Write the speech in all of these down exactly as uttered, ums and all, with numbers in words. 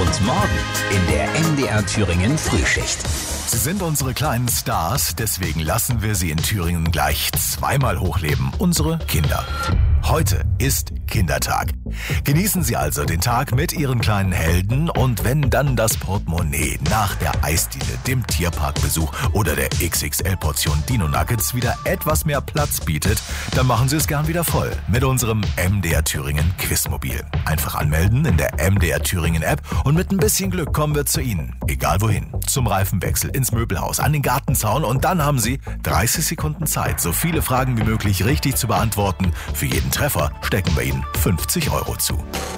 Und morgen in der M D R Thüringen Frühschicht. Sie sind unsere kleinen Stars, deswegen lassen wir sie in Thüringen gleich zweimal hochleben. Unsere Kinder. Heute ist Kindertag. Genießen Sie also den Tag mit Ihren kleinen Helden und wenn dann das Portemonnaie nach der Eisdiele, dem Tierparkbesuch oder der X X L-Portion Dino Nuggets wieder etwas mehr Platz bietet, dann machen Sie es gern wieder voll mit unserem M D R Thüringen Quizmobil. Einfach anmelden in der M D R Thüringen App und mit ein bisschen Glück kommen wir zu Ihnen. Egal wohin. Zum Reifenwechsel, ins Möbelhaus, an den Gartenzaun und dann haben Sie dreißig Sekunden Zeit, so viele Fragen wie möglich richtig zu beantworten. Für jeden Treffer stecken wir Ihnen fünfzig Euro zu.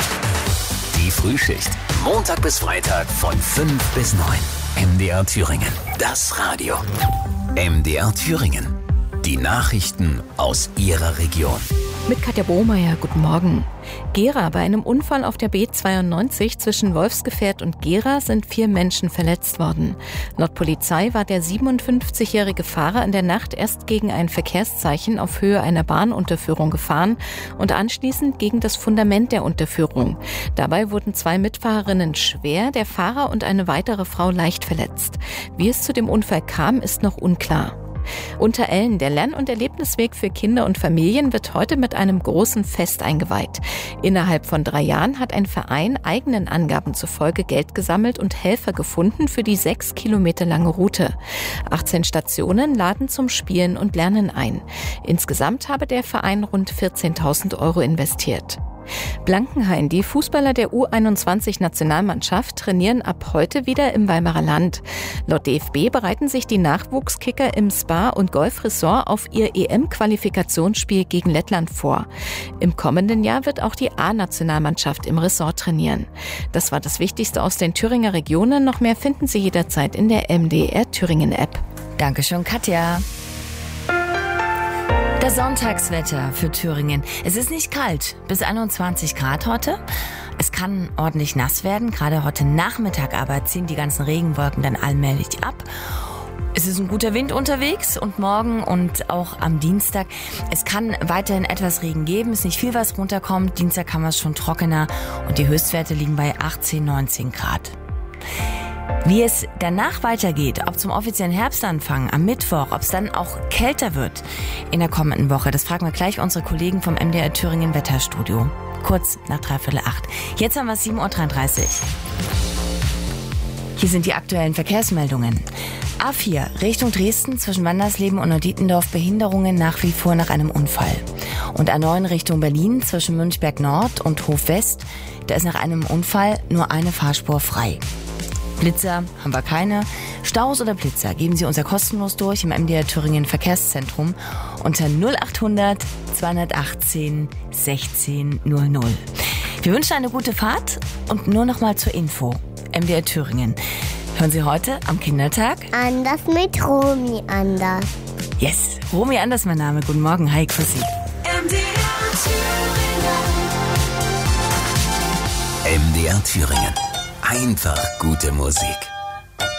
Die Frühschicht. Montag bis Freitag von fünf bis neun. M D R Thüringen. Das Radio. M D R Thüringen. Die Nachrichten aus Ihrer Region. Mit Katja Bohmeier, guten Morgen. Gera: Bei einem Unfall auf der B zweiundneunzig zwischen Wolfsgefährt und Gera sind vier Menschen verletzt worden. Laut Polizei war der siebenundfünfzigjährige Fahrer in der Nacht erst gegen ein Verkehrszeichen auf Höhe einer Bahnunterführung gefahren und anschließend gegen das Fundament der Unterführung. Dabei wurden zwei Mitfahrerinnen schwer, der Fahrer und eine weitere Frau leicht verletzt. Wie es zu dem Unfall kam, ist noch unklar. Unterellen, der Lern- und Erlebnisweg für Kinder und Familien, wird heute mit einem großen Fest eingeweiht. Innerhalb von drei Jahren hat ein Verein eigenen Angaben zufolge Geld gesammelt und Helfer gefunden für die sechs Kilometer lange Route. achtzehn Stationen laden zum Spielen und Lernen ein. Insgesamt habe der Verein rund vierzehntausend Euro investiert. Blankenhain: Die Fußballer der U einundzwanzig-Nationalmannschaft trainieren ab heute wieder im Weimarer Land. Laut D F B bereiten sich die Nachwuchskicker im Spa- und Golfresort auf ihr E M-Qualifikationsspiel gegen Lettland vor. Im kommenden Jahr wird auch die A-Nationalmannschaft im Ressort trainieren. Das war das Wichtigste aus den Thüringer Regionen. Noch mehr finden Sie jederzeit in der M D R Thüringen App. Dankeschön, Katja. Das Sonntagswetter für Thüringen. Es ist nicht kalt, bis einundzwanzig Grad heute. Es kann ordentlich nass werden, gerade heute Nachmittag aber ziehen die ganzen Regenwolken dann allmählich ab. Es ist ein guter Wind unterwegs und morgen und auch am Dienstag. Es kann weiterhin etwas Regen geben, es ist nicht viel, was runterkommt. Dienstag haben wir es schon trockener und die Höchstwerte liegen bei achtzehn, neunzehn Grad. Wie es danach weitergeht, ob zum offiziellen Herbstanfang am Mittwoch, ob es dann auch kälter wird in der kommenden Woche, das fragen wir gleich unsere Kollegen vom M D R Thüringen Wetterstudio. Kurz nach dreiviertel acht. Jetzt haben wir sieben Uhr dreiunddreißig. Hier sind die aktuellen Verkehrsmeldungen. A vier Richtung Dresden zwischen Wandersleben und Neudietendorf, Behinderungen nach wie vor nach einem Unfall. Und A neun Richtung Berlin zwischen Münchberg Nord und Hof West, da ist nach einem Unfall nur eine Fahrspur frei. Blitzer haben wir keine. Staus oder Blitzer geben Sie uns ja kostenlos durch im M D R Thüringen Verkehrszentrum unter null achthundert zweihundertachtzehn sechzehn null null. Wir wünschen eine gute Fahrt und nur noch mal zur Info. M D R Thüringen. Hören Sie heute am Kindertag? Anders mit Romy Anders. Yes, Romy Anders mein Name. Guten Morgen, hi, grüß Sie. M D R Thüringen. M D R Thüringen. Einfach gute Musik.